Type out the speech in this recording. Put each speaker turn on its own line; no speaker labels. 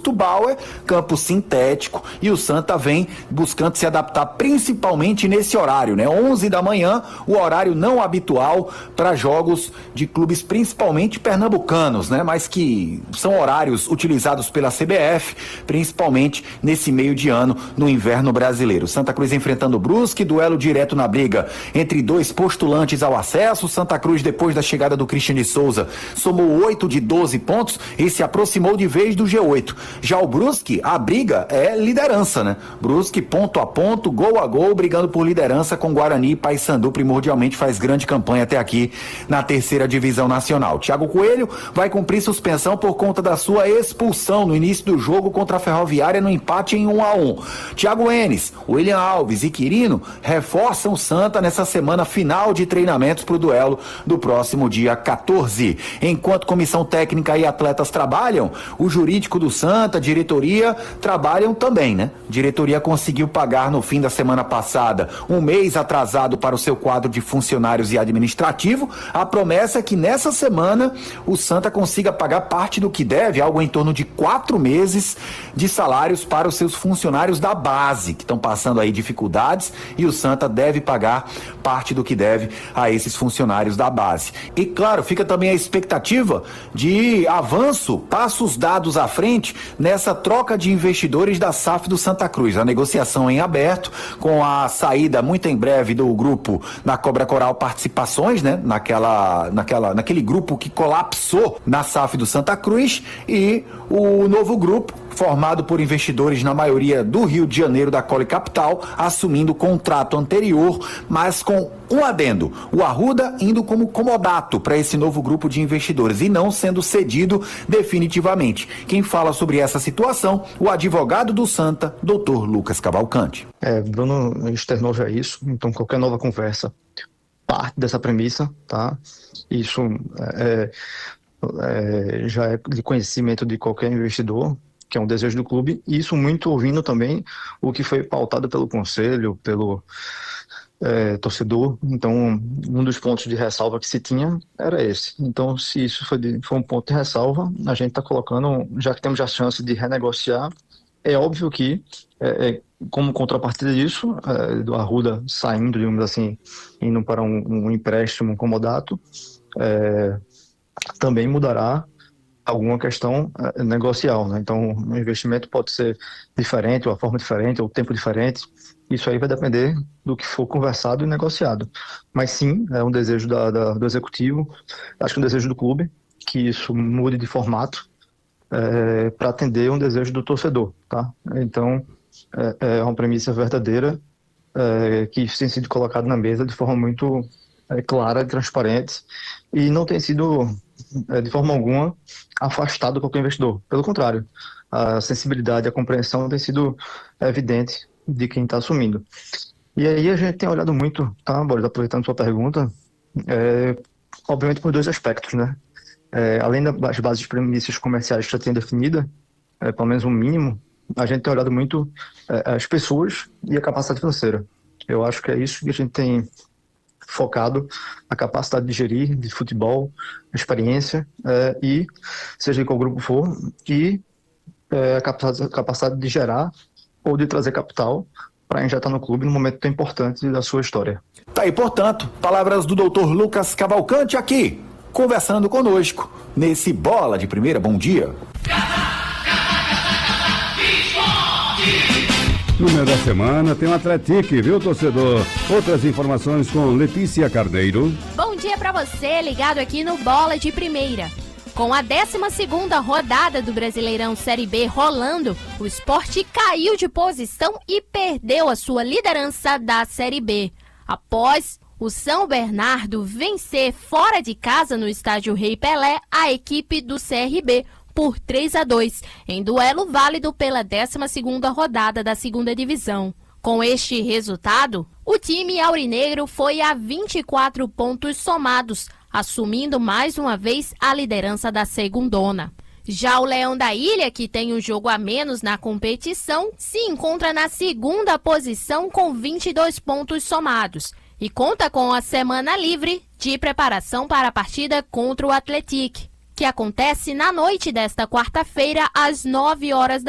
Augusto Bauer, campo sintético, e o Santa vem buscando se adaptar principalmente nesse horário, né? 11 da manhã, o horário não habitual para jogos de clubes principalmente pernambucanos, né? Mas que são horários utilizados pela CBF, principalmente nesse meio de ano no inverno brasileiro. Santa Cruz enfrentando o Brusque, duelo direto na briga entre dois postulantes ao acesso. Santa Cruz, depois da chegada do Cristian de Souza, somou 8 de 12 pontos e se aproximou de vez do G8. Já o Brusque, a briga é liderança, né? Brusque ponto a ponto, gol a gol, brigando por liderança com Guarani e Paysandu, primordialmente faz grande campanha até aqui na terceira divisão nacional. Thiago Coelho vai cumprir suspensão por conta da sua expulsão no início do jogo contra a Ferroviária no empate em 1-1. Thiago Enes, William Alves e Quirino reforçam o Santa nessa semana final de treinamentos para o duelo do próximo dia 14. Enquanto comissão técnica e atletas trabalham, o jurídico do Santa, diretoria, trabalham também, né? Diretoria conseguiu pagar no fim da semana passada um mês atrasado para o seu quadro de funcionários e administrativo. A promessa é que nessa semana o Santa consiga pagar parte do que deve, algo em torno de 4 meses de salários para os seus funcionários da base, que estão passando aí dificuldades, e o Santa deve pagar parte do que deve a esses funcionários da base. E claro, fica também a expectativa de avanço, passos dados à frente nessa troca de investidores da SAF do Santa Cruz. A negociação em aberto, com a saída muito em breve do grupo da Cobra Coral Participações, né? Naquele grupo que colapsou na SAF do Santa Cruz, e o novo grupo, formado por investidores na maioria do Rio de Janeiro, da Cole Capital, assumindo o contrato anterior, mas com um adendo: o Arruda indo como comodato para esse novo grupo de investidores e não sendo cedido definitivamente. Quem fala sobre essa situação, o advogado do Santa, Dr. Lucas Cavalcante.
Bruno externou já isso, então qualquer nova conversa parte dessa premissa, tá? Isso já é de conhecimento de qualquer investidor, que é um desejo do clube, e isso muito ouvindo também o que foi pautado pelo conselho, pelo torcedor. Então, um dos pontos de ressalva que se tinha era esse. Então, se isso foi um ponto de ressalva, a gente está colocando, já que temos a chance de renegociar, é óbvio que, como contrapartida disso, do Arruda saindo, digamos assim, indo para um empréstimo comodato, também mudará alguma questão negocial, né? Então, o investimento pode ser diferente, ou a forma diferente, ou o tempo diferente. Isso aí vai depender do que for conversado e negociado. Mas sim, é um desejo do executivo, acho que é um desejo do clube, que isso mude de formato para atender um desejo do torcedor, tá? Então, é uma premissa verdadeira que tem sido colocada na mesa de forma muito clara e transparente, e não tem sido de forma alguma afastado qualquer investidor. Pelo contrário, a sensibilidade e a compreensão tem sido evidente de quem está assumindo. E aí a gente tem olhado muito, tá, Boris, aproveitando sua pergunta, obviamente por 2 aspectos, né? Além das bases premissas comerciais que já tem definida, pelo menos um mínimo, a gente tem olhado muito as pessoas e a capacidade financeira. Eu acho que é isso que a gente tem focado, a capacidade de gerir, de futebol, a experiência, e seja qual grupo for, e a capacidade de gerar ou de trazer capital para injetar no clube num momento tão importante da sua história.
Tá aí, portanto, palavras do Dr. Lucas Cavalcante aqui, conversando conosco, nesse Bola de Primeira. Bom dia.
No meio da semana tem um Atletique, viu, torcedor? Outras informações com Letícia Carneiro.
Bom dia pra você, ligado aqui no Bola de Primeira. Com a 12ª rodada do Brasileirão Série B rolando, o Sport caiu de posição e perdeu a sua liderança da Série B. Após o São Bernardo vencer fora de casa no estádio Rei Pelé a equipe do CRB por 3-2, em duelo válido pela 12ª rodada da 2ª Divisão. Com este resultado, o time aurinegro foi a 24 pontos somados, assumindo mais uma vez a liderança da segundona. Já o Leão da Ilha, que tem um jogo a menos na competição, se encontra na 2ª posição com 22 pontos somados e conta com a semana livre de preparação para a partida contra o Atletique. que acontece na noite desta quarta-feira, às 9 horas